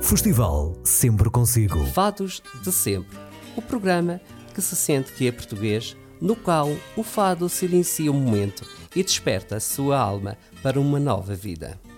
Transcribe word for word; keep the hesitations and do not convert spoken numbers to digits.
Festival Sempre Consigo. Fados de Sempre, o programa que se sente que é português, no qual o fado silencia um momento e desperta a sua alma para uma nova vida.